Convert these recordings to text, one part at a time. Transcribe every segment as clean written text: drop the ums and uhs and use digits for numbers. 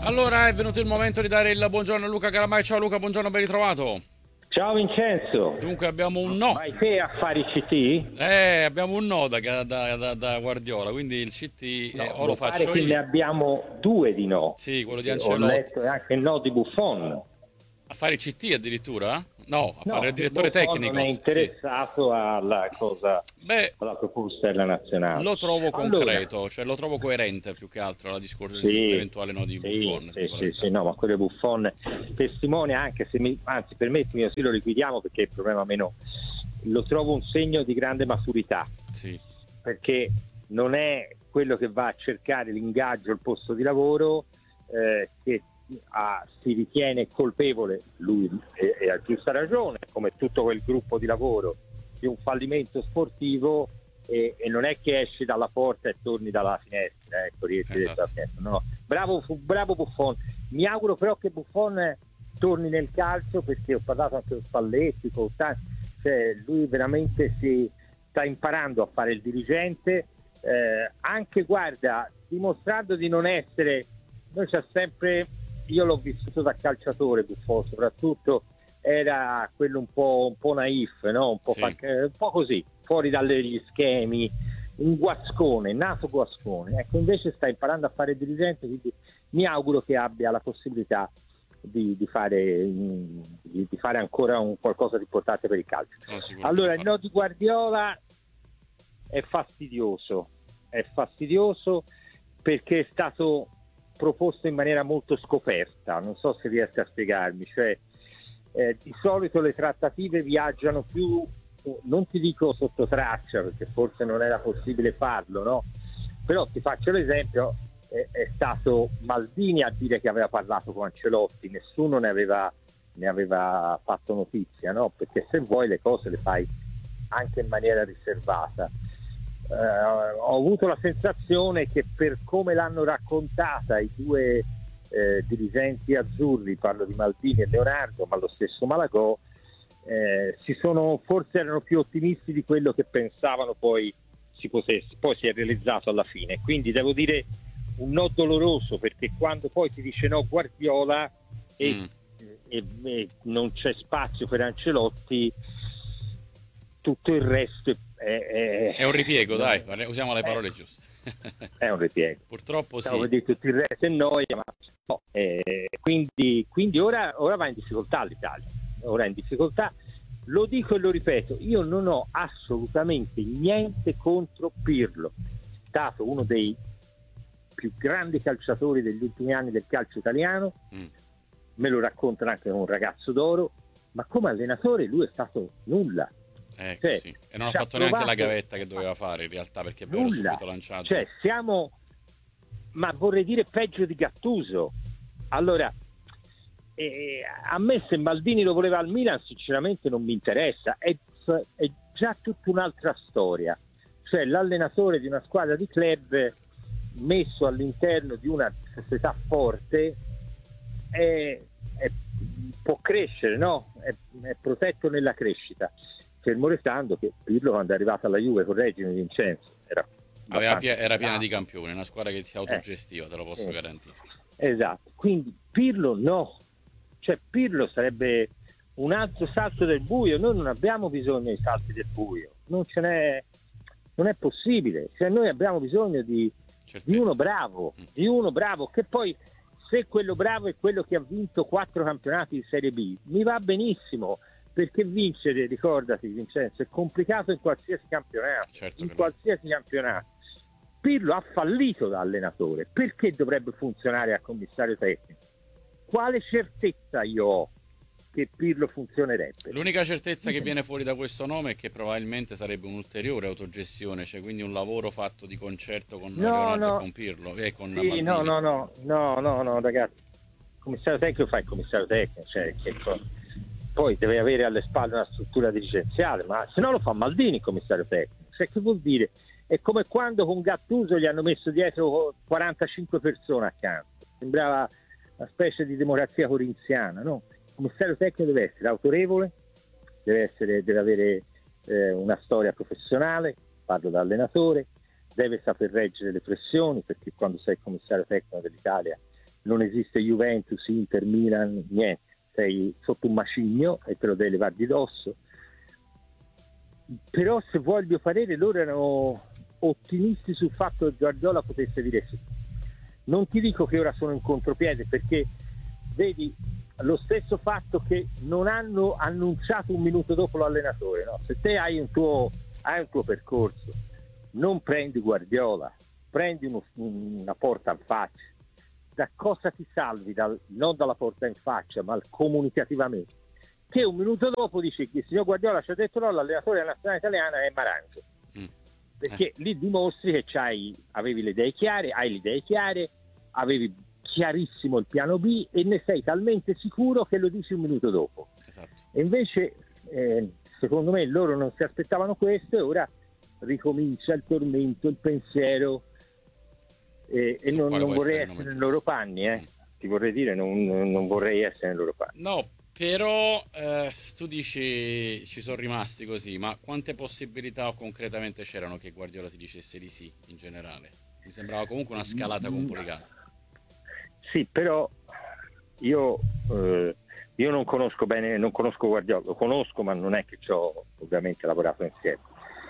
Allora è venuto il momento di dare il buongiorno a Luca Calamai. Ciao Luca, buongiorno, ben ritrovato. Ciao Vincenzo, Dunque abbiamo un no. vai te a fare i CT? Abbiamo un no da Guardiola, quindi il CT No, o lo mi pare faccio che ne io. abbiamo due di no, Sì, quello di perché ho Ancelotti. letto anche il no di Buffon. A fare il CT addirittura? No, a fare il No, che direttore Buffon non è tecnico. Sì. interessato alla cosa, Beh, alla proposta della nazionale. lo trovo Allora, concreto, cioè lo trovo coerente più che altro sì, l'eventuale no di sì, Buffon, se sì, dico la sì, verità. sì, no, ma quello di Buffon testimonia anche se anzi permettimi, così lo liquidiamo perché il problema meno, lo trovo un segno di grande maturità, Sì, perché non è quello che va a cercare l'ingaggio al posto di lavoro, che si ritiene colpevole, lui e a giusta ragione, come tutto quel gruppo di lavoro, di un fallimento sportivo, e non è che esci dalla porta e torni dalla finestra, ecco, riesci dalla esatto. finestra. No, no. Bravo Buffon. Mi auguro però che Buffon torni nel calcio, perché ho parlato anche con Spalletti, cioè lui veramente si sta imparando a fare il dirigente, anche guarda, dimostrando di non essere, noi c'è sempre, io l'ho vissuto da calciatore Buffon, soprattutto era quello un po' naif, no? Sì. Un po' così, fuori dagli schemi, un guascone, nato guascone. Ecco, invece sta imparando a fare dirigente, quindi mi auguro che abbia la possibilità di fare ancora qualcosa di importante per il calcio. Sono sicuro che lo Allora, il farà. no di Guardiola è fastidioso perché è stato proposto in maniera molto scoperta, non so se riesco a spiegarmi, cioè di solito le trattative viaggiano più, non ti dico sotto traccia perché forse non era possibile farlo, no? Però ti faccio l'esempio, è stato Maldini a dire che aveva parlato con Ancelotti, nessuno ne aveva fatto notizia, no? Perché se vuoi le cose le fai anche in maniera riservata. Ho avuto la sensazione che per come l'hanno raccontata i due dirigenti azzurri, parlo di Maldini e Leonardo, ma lo stesso Malagò, forse erano più ottimisti di quello che pensavano poi si potesse, poi si è realizzato alla fine. Quindi devo dire un no doloroso, perché quando poi ti dice no Guardiola Mm. e non c'è spazio per Ancelotti, tutto il resto È un ripiego, non dai, usiamo le è, parole giuste. è un ripiego. Purtroppo Stavo sì. per dire tutto il resto è noia, ma no. Quindi ora va in difficoltà l'Italia, ora è in difficoltà. Lo dico e lo ripeto, io non ho assolutamente niente contro Pirlo, è stato uno dei più grandi calciatori degli ultimi anni del calcio italiano, Mm. me lo raccontano anche come un ragazzo d'oro, ma come allenatore lui è stato nulla. Ecco, Cioè, sì. E non ha ci ha fatto neanche la provato gavetta che doveva fare in realtà, perché è vero, nulla. subito lanciato. Cioè, siamo, ma vorrei dire peggio di Gattuso. Allora, a me se Maldini lo voleva al Milan sinceramente non mi interessa, è già tutta un'altra storia. Cioè l'allenatore di una squadra di club messo all'interno di una società forte può crescere, no? È protetto nella crescita, fermo restando che Pirlo quando è arrivato alla Juve, correggimi Vincenzo, era abbastanza Era piena di sfilato. campioni, una squadra che si autogestiva, te lo posso Eh, garantire. esatto, quindi Pirlo no, cioè Pirlo sarebbe un altro salto del buio. Noi non abbiamo bisogno di salti del buio, non è possibile, cioè noi abbiamo bisogno Certezza. Mm. di uno bravo, che poi se quello bravo è quello che ha vinto 4 campionati di Serie B, mi va benissimo, perché vincere, ricordati Vincenzo, è complicato in qualsiasi campionato, Certo in che lo è. qualsiasi campionato. Pirlo ha fallito da allenatore, perché dovrebbe funzionare a commissario tecnico? Quale certezza io ho che Pirlo funzionerebbe? L'unica certezza che viene fuori da questo nome è che probabilmente sarebbe un'ulteriore autogestione, cioè quindi un lavoro fatto di concerto con No, Leonardo e no, con Pirlo e con sì, no, Maldini. no, no, no, no, no, ragazzi, il commissario tecnico fa il commissario tecnico, cioè poi deve avere alle spalle una struttura dirigenziale, ma se no lo fa Maldini il commissario tecnico, cioè che vuol dire? È come quando con Gattuso gli hanno messo dietro 45 persone accanto, sembrava una specie di democrazia corinziana, no? Il commissario tecnico deve essere autorevole, deve avere una storia professionale, parlo da allenatore, deve saper reggere le pressioni, perché quando sei commissario tecnico dell'Italia non esiste Juventus, Inter, Milan, niente, sei sotto un macigno e te lo devi levare di dosso. Però, se vuoi il mio parere, loro erano ottimisti sul fatto che Guardiola potesse dire sì. Non ti dico che ora sono in contropiede, perché vedi lo stesso fatto che non hanno annunciato un minuto dopo l'allenatore, no? Se te hai un tuo percorso, non prendi Guardiola, prendi una porta in faccia. Da cosa ti salvi? Non dalla porta in faccia, ma comunicativamente. Che un minuto dopo dici che il signor Guardiola ci ha detto no, l'allenatore della nazionale italiana è Maranzo. Perché lì dimostri che avevi le idee chiare, hai le idee chiare, avevi chiarissimo il piano B e ne sei talmente sicuro che lo dici un minuto dopo. Esatto. E invece secondo me loro non si aspettavano questo e ora ricomincia il tormento, il pensiero e non vorrei essere nei loro panni, ti vorrei dire, non vorrei essere nei loro panni. No, però tu dici ci sono rimasti così, ma quante possibilità concretamente c'erano che Guardiola ti dicesse di sì in generale? Mi sembrava comunque una scalata complicata. Sì, però io non conosco bene, non conosco Guardiola, lo conosco ma non è che ci ho ovviamente lavorato insieme,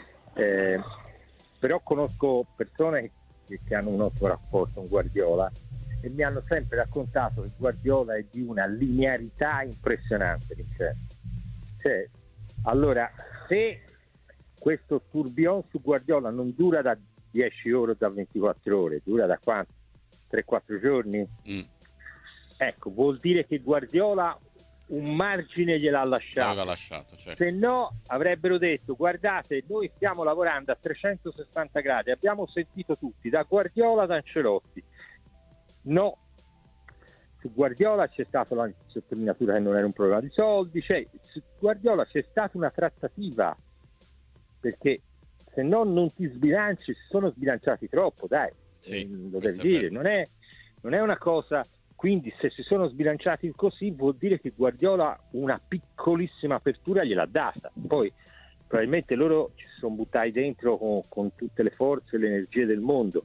però conosco persone che hanno un ottimo rapporto con Guardiola e mi hanno sempre raccontato che Guardiola è di una linearità impressionante, cioè, allora, se questo tourbillon su Guardiola non dura da 10 ore o da 24 ore, dura da quanto? 3-4 giorni? Ecco, vuol dire che Guardiola un margine gliel'ha lasciato. Certo. Se no avrebbero detto: guardate, noi stiamo lavorando a 360 gradi, abbiamo sentito tutti, da Guardiola ad Ancelotti. No, su Guardiola c'è stata la sottolineatura che non era un problema di soldi, su Guardiola c'è stata una trattativa, perché se no non ti sbilanci, si sono sbilanciati troppo, dai, lo devi dire, non è una cosa. Quindi se si sono sbilanciati così vuol dire che Guardiola una piccolissima apertura gliel'ha data. Poi probabilmente loro ci sono buttati dentro con tutte le forze e le energie del mondo.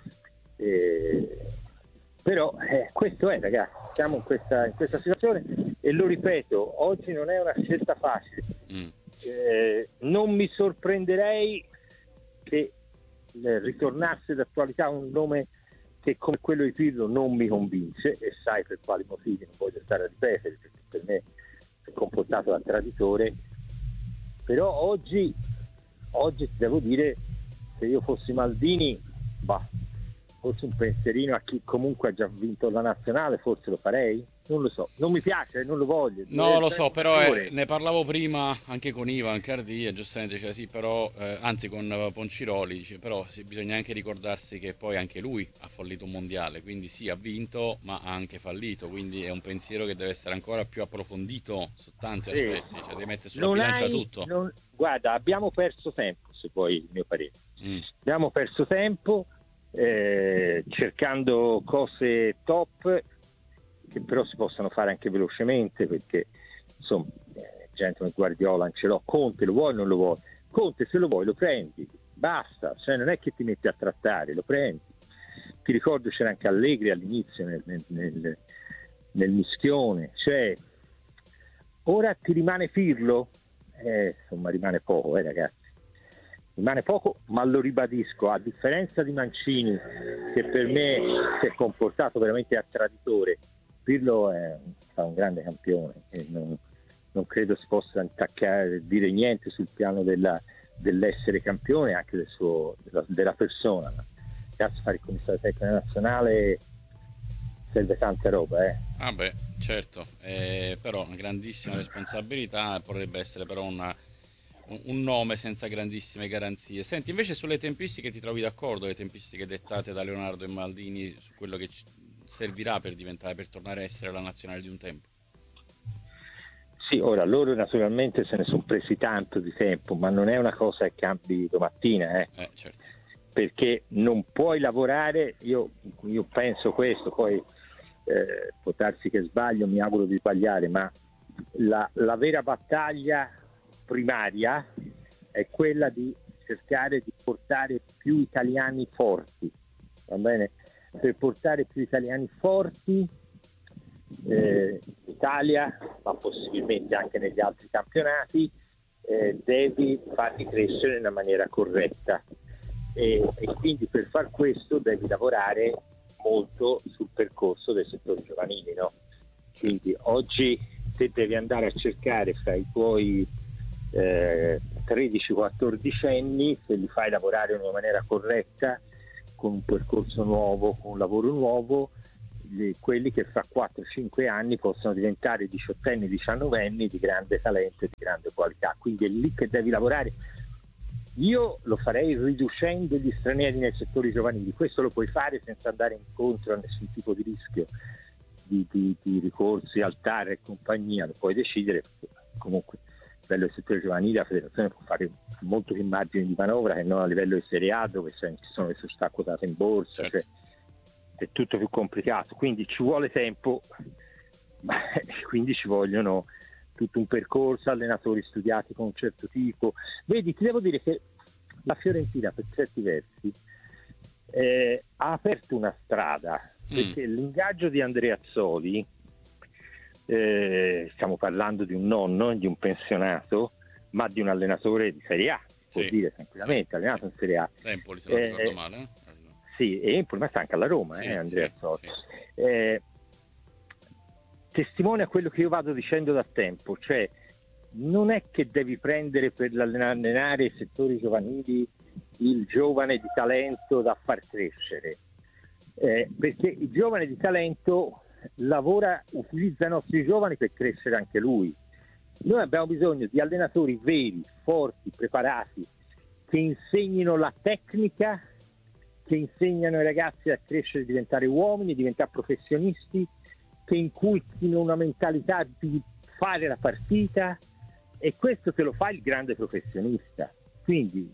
Però questo è, ragazzi, siamo in questa situazione e lo ripeto, oggi non è una scelta facile. Non mi sorprenderei che ritornasse d'attualità un nome che come quello di Pirlo non mi convince, e sai per quali motivi, non voglio stare a ripetere perché per me si è comportato da traditore. Però oggi ti devo dire, se io fossi Maldini, forse un pensierino a chi comunque ha già vinto la nazionale, forse lo farei, non lo so, non mi piace, non lo voglio. No, lo so, però ne parlavo prima anche con Ivan Cardì e giustamente diceva sì, però anzi con Ponciroli, dice, però bisogna anche ricordarsi che poi anche lui ha fallito un mondiale, quindi sì, ha vinto ma ha anche fallito, quindi è un pensiero che deve essere ancora più approfondito su tanti aspetti, cioè devi mettere sulla bilancia tutto. Guarda, abbiamo perso tempo, se vuoi il mio parere. Abbiamo perso tempo cercando cose top che però si possono fare anche velocemente, perché insomma gente come Guardiola, Ancelotti, Conte, lo vuoi o non lo vuoi? Conte, se lo vuoi lo prendi, basta, cioè non è che ti metti a trattare, lo prendi. Ti ricordo c'era anche Allegri all'inizio nel mischione, cioè ora ti rimane Pirlo, insomma rimane poco, ragazzi, rimane poco, ma lo ribadisco, a differenza di Mancini che per me si è comportato veramente a traditore, Pirlo è un grande campione e non credo si possa dire niente sul piano dell'essere campione, anche della persona. Cazzo, fare il commissario tecnico nazionale serve tanta roba, Ah beh, certo, però una grandissima responsabilità, potrebbe essere però un nome senza grandissime garanzie. Senti, invece sulle tempistiche ti trovi d'accordo, le tempistiche dettate da Leonardo e Maldini su quello che servirà per tornare a essere la nazionale di un tempo? Sì, ora loro naturalmente se ne sono presi tanto di tempo, ma non è una cosa che cambi domattina, certo. Perché non puoi lavorare, io penso questo, poi può darsi che sbaglio, mi auguro di sbagliare, ma la vera battaglia primaria è quella di cercare di portare più italiani forti, va bene? per portare più italiani forti in Italia, ma possibilmente anche negli altri campionati, devi farli crescere in una maniera corretta e quindi per far questo devi lavorare molto sul percorso dei settori giovanili, no? Quindi oggi te devi andare a cercare fra i tuoi 13-14 anni, se li fai lavorare in una maniera corretta, con un percorso nuovo, con un lavoro nuovo, quelli che fra 4-5 anni possono diventare 18enni, 19enni di grande talento e di grande qualità. Quindi è lì che devi lavorare. Io lo farei riducendo gli stranieri nei settori giovanili. Questo lo puoi fare senza andare incontro a nessun tipo di rischio di ricorsi al TAR e compagnia, lo puoi decidere, perché comunque a livello del settore giovanile la federazione può fare molto più margini di manovra che non a livello di Serie A, dove ci sono le società quotate in borsa, certo. Cioè, è tutto più complicato, quindi ci vuole tempo, ma quindi ci vogliono tutto un percorso, allenatori studiati con un certo tipo. Vedi, ti devo dire che la Fiorentina per certi versi ha aperto una strada, perché l'ingaggio di Andrea Azzoli, stiamo parlando di un nonno, di un pensionato, ma di un allenatore di Serie A, si può dire tranquillamente, allenato in Serie A. Empoli, se non ricordo male. Sì, e Empoli, ma sta anche alla Roma, Andrea Azzoli. Sì. Testimonia quello che io vado dicendo da tempo, cioè non è che devi prendere per allenare i settori giovanili il giovane di talento da far crescere, perché il giovane di talento utilizza i nostri giovani per crescere anche lui. Noi abbiamo bisogno di allenatori veri, forti, preparati, che insegnino la tecnica, che insegnano ai ragazzi a crescere, diventare uomini, diventare professionisti, che inculchino una mentalità di fare la partita, e questo te lo fa il grande professionista. Quindi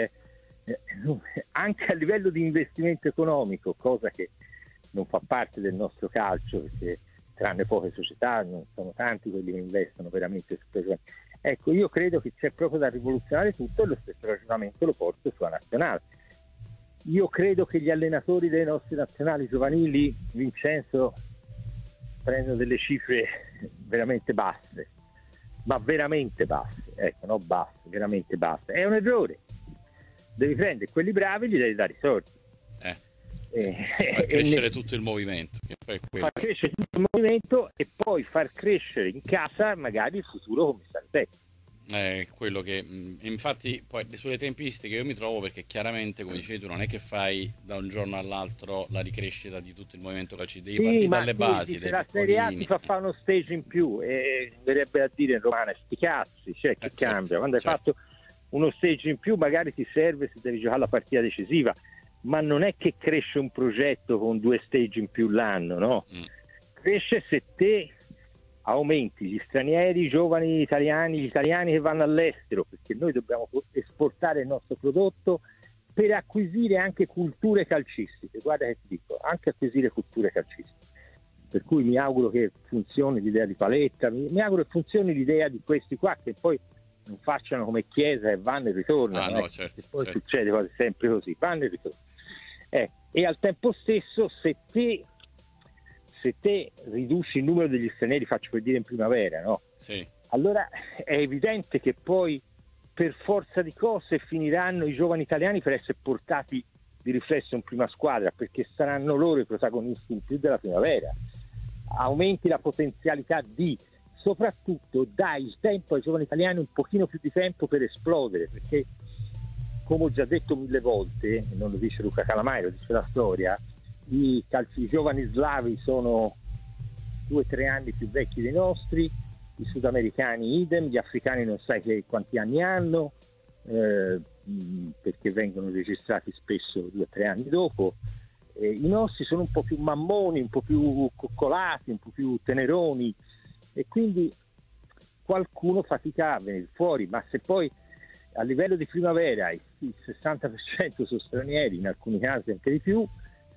anche a livello di investimento economico, cosa che non fa parte del nostro calcio, perché tranne poche società non sono tanti quelli che investono veramente su questo. Ecco, io credo che c'è proprio da rivoluzionare tutto, e lo stesso ragionamento lo porto sulla nazionale. Io credo che gli allenatori dei nostri nazionali giovanili, Vincenzo, prendono delle cifre veramente basse, ma veramente basse, ecco, no basse, veramente basse. È un errore. Devi prendere quelli bravi e gli devi dare i soldi. Far crescere tutto il movimento. Far crescere tutto il movimento e poi far crescere in casa magari il futuro commissario tecnico. Quello che infatti poi sulle tempistiche io mi trovo, perché chiaramente, come dicevi tu, non è che fai da un giorno all'altro la ricrescita di tutto il movimento calcistico, devi partire dalle basi, dai la Serie A ti fa fare uno stage in più, e verrebbe a dire in romano sti cazzi, cioè che cambia, certo, quando hai fatto uno stage in più magari ti serve se devi giocare la partita decisiva, ma non è che cresce un progetto con 2 stage in più l'anno, no? Cresce se te aumenti gli stranieri, i giovani italiani, gli italiani che vanno all'estero, perché noi dobbiamo esportare il nostro prodotto per acquisire anche culture calcistiche. Guarda che ti dico, anche acquisire culture calcistiche. Per cui mi auguro che funzioni l'idea di Paletta, mi auguro che funzioni l'idea di questi qua, che poi non facciano come Chiesa e vanno e ritornano. Certo, poi certo. Succede quasi sempre così, vanno e ritornano. E al tempo stesso, se te riduci il numero degli stranieri, faccio per dire in primavera, no? Sì. Allora è evidente che poi per forza di cose finiranno i giovani italiani per essere portati di riflesso in prima squadra, perché saranno loro i protagonisti in più della primavera. Aumenti la potenzialità soprattutto dai il tempo ai giovani italiani, un pochino più di tempo per esplodere, perché come ho già detto 1000 volte, non lo dice Luca Calamai, lo dice la storia, i giovani slavi sono 2-3 anni più vecchi dei nostri, i sudamericani idem, gli africani non sai quanti anni hanno, perché vengono registrati spesso 2-3 anni dopo. I nostri sono un po' più mammoni, un po' più coccolati, un po' più teneroni, e quindi qualcuno fatica a venire fuori, ma se poi a livello di primavera il 60% sono stranieri, in alcuni casi anche di più,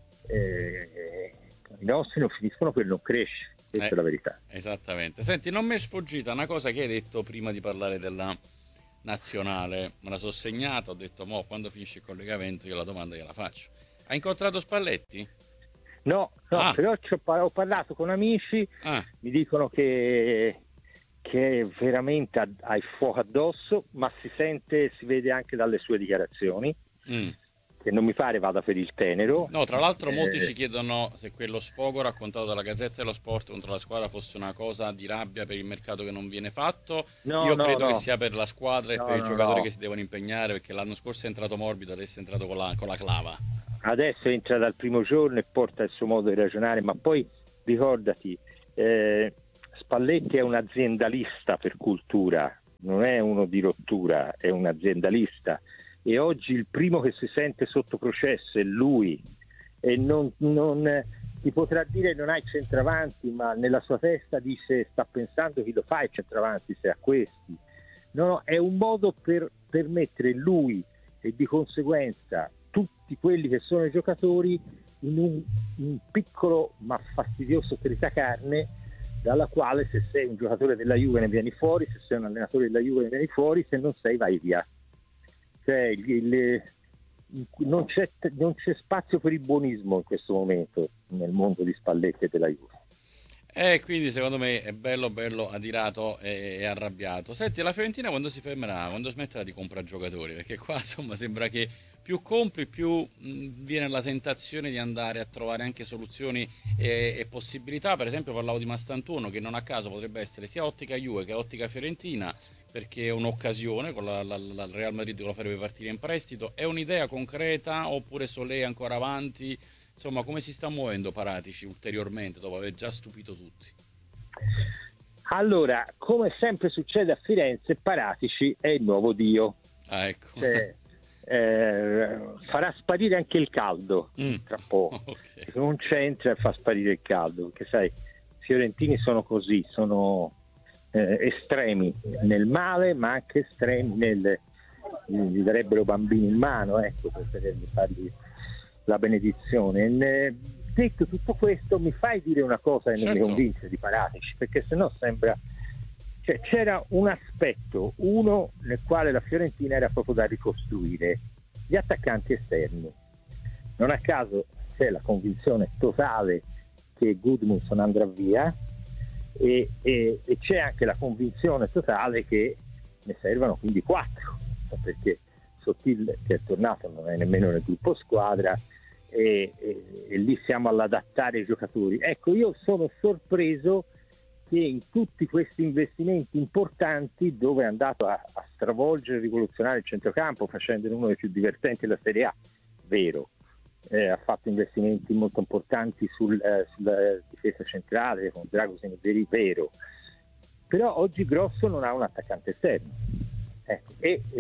i nostri non finiscono per non crescere, questa è la verità. Esattamente. Senti, non mi è sfuggita una cosa che hai detto prima di parlare della nazionale, me la sono segnata, ho detto quando finisce il collegamento io la domanda gliela faccio. Hai incontrato Spalletti? No, però ho parlato con amici, mi dicono che veramente ha il fuoco addosso, ma si vede anche dalle sue dichiarazioni, che non mi pare vada per il tenero. No, tra l'altro molti ci chiedono se quello sfogo raccontato dalla Gazzetta dello Sport contro la squadra fosse una cosa di rabbia per il mercato che non viene fatto. Io credo che sia per la squadra e per i giocatori che si devono impegnare, perché l'anno scorso è entrato morbido, adesso è entrato con la clava. Adesso entra dal primo giorno e porta il suo modo di ragionare, ma poi ricordati, Spalletti è un aziendalista per cultura, non è uno di rottura, è un aziendalista, e oggi il primo che si sente sotto processo è lui, e non ti potrà dire non hai centravanti, ma nella sua testa dice, sta pensando chi lo fa il centravanti se ha questi. No, è un modo per mettere lui e di conseguenza tutti quelli che sono i giocatori in un piccolo ma fastidioso tritacarne, dalla quale se sei un giocatore della Juve ne vieni fuori, se sei un allenatore della Juve ne vieni fuori, se non sei vai via. Cioè, non c'è spazio per il buonismo in questo momento nel mondo di Spalletti e della Juve. Quindi secondo me è bello adirato e arrabbiato. Senti, la Fiorentina quando si fermerà, quando smetterà di comprare giocatori? Perché qua insomma sembra che più compri, più viene la tentazione di andare a trovare anche soluzioni e possibilità. Per esempio parlavo di Mastantuono, che non a caso potrebbe essere sia ottica Juve che ottica Fiorentina, perché è un'occasione, con la Real Madrid che lo farebbe partire in prestito. È un'idea concreta oppure Solé ancora avanti? Insomma, come si sta muovendo Paratici ulteriormente dopo aver già stupito tutti? Allora, come sempre succede a Firenze, Paratici è il nuovo Dio. Ecco. Farà sparire anche il caldo tra poco. Okay. Non c'entra e fa sparire il caldo, perché sai, i fiorentini sono così, sono estremi nel male, ma anche estremi gli darebbero bambini in mano, ecco, per fargli la benedizione. Detto tutto questo, mi fai dire una cosa che non mi convince di Paratici, perché sennò sembra, cioè, c'era un aspetto, uno nel quale la Fiorentina era proprio da ricostruire, gli attaccanti esterni. Non a caso c'è la convinzione totale che Gudmundsson andrà via e c'è anche la convinzione totale che ne servano quindi 4, perché Sottil, che è tornato, non è nemmeno nel gruppo squadra, e lì siamo all'adattare i giocatori. Ecco, io sono sorpreso che in tutti questi investimenti importanti, dove è andato a stravolgere e rivoluzionare il centrocampo facendone uno dei più divertenti della Serie A, vero, ha fatto investimenti molto importanti sulla difesa centrale con Dragosin e Veri, vero, però oggi Grosso non ha un attaccante esterno, ecco,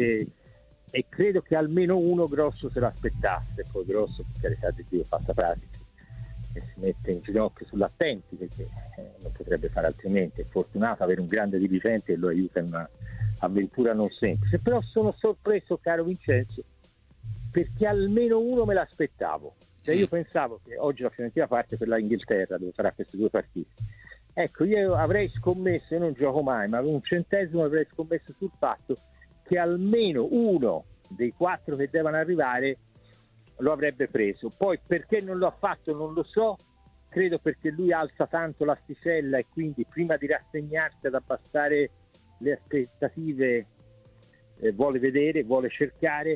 e credo che almeno uno Grosso se l'aspettasse. Poi Grosso, per carità di Dio, passa Pratici e si mette in ginocchio sull'attenti, perché non potrebbe fare altrimenti. È fortunato avere un grande dirigente che lo aiuta in un'avventura non semplice. Però sono sorpreso, caro Vincenzo, perché almeno uno me l'aspettavo. Cioè, io pensavo che oggi la Fiorentina parte per la Inghilterra, dove farà queste 2 partite. Ecco, io avrei scommesso, io non gioco mai, ma un centesimo avrei scommesso sul fatto che almeno uno dei 4 che devono arrivare lo avrebbe preso. Poi perché non lo ha fatto non lo so, credo perché lui alza tanto l'asticella e quindi prima di rassegnarsi ad abbassare le aspettative vuole vedere, vuole cercare.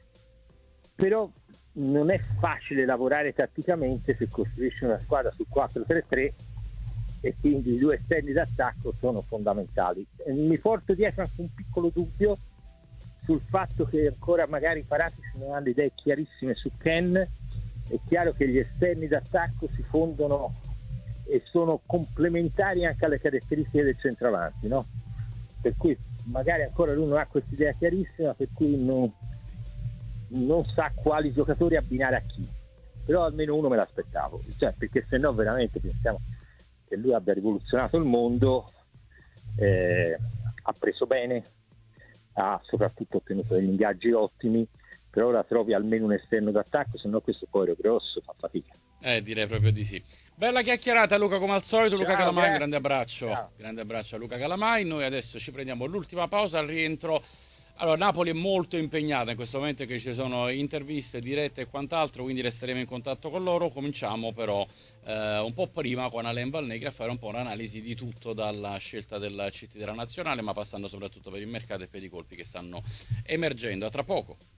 Però non è facile lavorare tatticamente se costruisci una squadra su 4-3-3 e quindi i 2 esterni d'attacco sono fondamentali. Mi porto dietro anche un piccolo dubbio sul fatto che ancora magari Paratici non ha le idee chiarissime su Ken. È chiaro che gli esterni d'attacco si fondono e sono complementari anche alle caratteristiche del centravanti, no? Per cui magari ancora lui non ha questa idea chiarissima, per cui non sa quali giocatori abbinare a chi, però almeno uno me l'aspettavo, cioè, perché se no veramente pensiamo che lui abbia rivoluzionato il mondo, ha preso bene, ha soprattutto ottenuto degli ingaggi ottimi, per ora trovi almeno un esterno d'attacco, se no questo poi Grosso fa fatica. Direi proprio di sì. Bella chiacchierata Luca, come al solito. Luca Calamai, grande abbraccio. Ciao. Grande abbraccio a Luca Calamai. Noi adesso ci prendiamo l'ultima pausa, al rientro Allora, Napoli è molto impegnata in questo momento, che ci sono interviste dirette e quant'altro, quindi resteremo in contatto con loro. Cominciamo però un po' prima con Alain Valnegri a fare un po' un'analisi di tutto, dalla scelta del CT della nazionale, ma passando soprattutto per il mercato e per i colpi che stanno emergendo. A tra poco.